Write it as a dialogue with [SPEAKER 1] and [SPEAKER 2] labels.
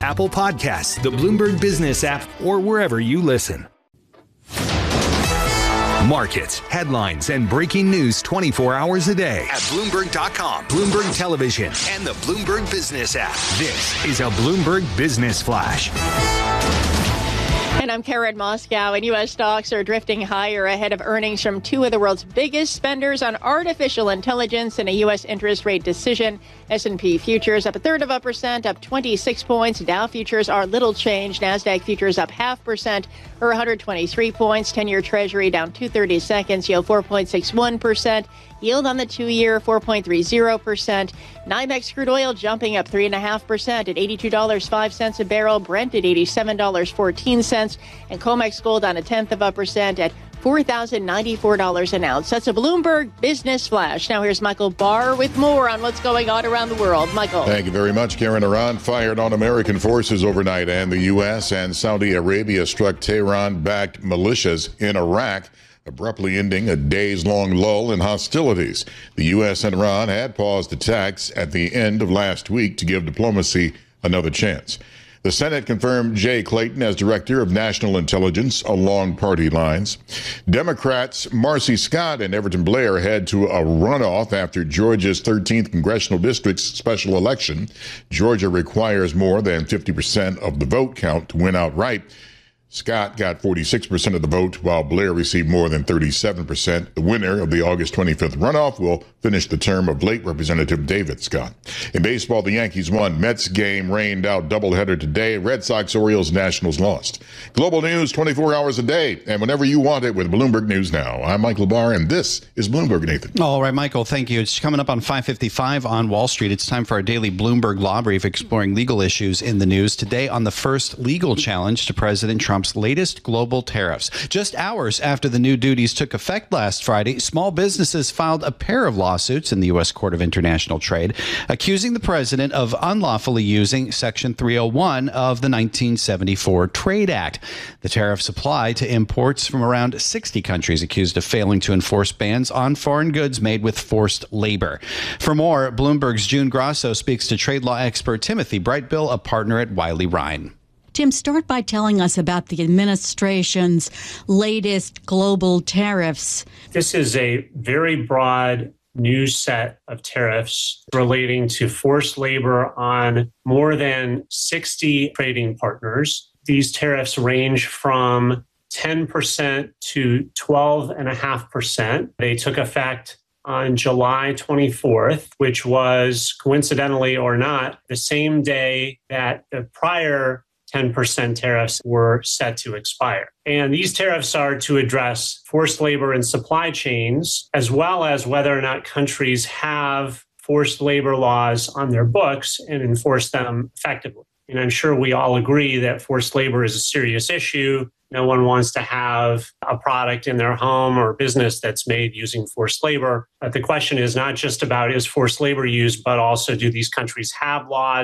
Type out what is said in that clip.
[SPEAKER 1] Apple Podcasts, the Bloomberg Business app, or wherever you listen. Markets, headlines, and breaking news 24 hours a day at Bloomberg.com, Bloomberg Television, and the Bloomberg Business app. This is a Bloomberg Business Flash.
[SPEAKER 2] And I'm Karen Moscow, and U.S. stocks are drifting higher ahead of earnings from two of the world's biggest spenders on artificial intelligence and a U.S. interest rate decision. S&P futures up 1/3%, up 26 points. Dow futures are little change. NASDAQ futures up 0.5% or 123 points. 10-year Treasury down 2/32, yield 4.61%. Yield on the 2-year 4.30%. NYMEX crude oil jumping up 3.5% at $82.05 a barrel. Brent at $87.14. And COMEX gold on 0.1% at $4,094 an ounce. That's a Bloomberg Business Flash. Now here's Michael Barr with more on what's going on around the world. Michael.
[SPEAKER 3] Thank you very much, Karen. Iran fired on American forces overnight, and the U.S. and Saudi Arabia struck Tehran-backed militias in Iraq, abruptly ending a days-long lull in hostilities. The U.S. and Iran had paused attacks at the end of last week to give diplomacy another chance. The Senate confirmed Jay Clayton as Director of National Intelligence along party lines. Democrats Marcy Scott and Everton Blair head to a runoff after Georgia's 13th Congressional District's special election. Georgia requires more than 50% of the vote count to win outright. Scott got 46% of the vote, while Blair received more than 37%. The winner of the August 25th runoff will finish the term of late Representative David Scott. In baseball, the Yankees won. Mets game rained out doubleheader today. Red Sox, Orioles, Nationals lost. Global news 24 hours a day, and whenever you want it with Bloomberg News Now. I'm Michael Barr, and this is Bloomberg, Nathan.
[SPEAKER 4] All right, Michael, thank you. It's coming up on 5:55 on Wall Street. It's time for our daily Bloomberg Law Brief, exploring legal issues in the news. Today on the first legal challenge to President Trump's latest global tariffs. Just hours after the new duties took effect last Friday, small businesses filed a pair of lawsuits in the U.S. Court of International Trade, accusing the president of unlawfully using Section 301 of the 1974 Trade Act. The tariffs apply to imports from around 60 countries accused of failing to enforce bans on foreign goods made with forced labor. For more, Bloomberg's June Grasso speaks to trade law expert Timothy Brightbill, a partner at Wiley Ryan.
[SPEAKER 5] Tim, start by telling us about the administration's latest global tariffs.
[SPEAKER 6] This is a very broad new set of tariffs relating to forced labor on more than 60 trading partners. These tariffs range from 10% to 12.5%. They took effect on July 24th, which was, coincidentally or not, the same day that the prior 10% tariffs were set to expire. And these tariffs are to address forced labor in supply chains, as well as whether or not countries have forced labor laws on their books and enforce them effectively. And I'm sure we all agree that forced labor is a serious issue. No one wants to have a product in their home or business that's made using forced labor. But the question is not just about is forced labor used, but also do these countries have laws